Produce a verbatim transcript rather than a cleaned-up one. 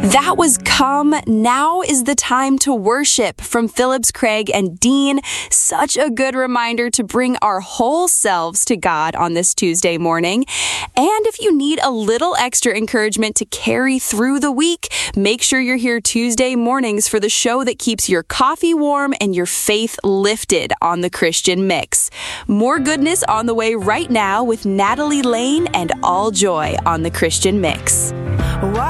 That was Come, Now is the Time to Worship from Phillips Craig and Dean. Such a good reminder to bring our whole selves to God on this Tuesday morning. And if you need a little extra encouragement to carry through the week, make sure you're here Tuesday mornings for the show that keeps your coffee warm and your faith lifted on the Christian Mix. More goodness on the way right now with Natalie Lane and All Joy on the Christian Mix.